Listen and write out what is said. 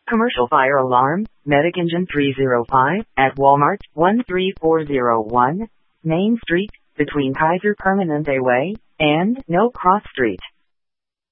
Commercial fire alarm, Medic Engine 305, at Walmart, 13401, Main Street, between Kaiser Permanente Way and No Cross Street.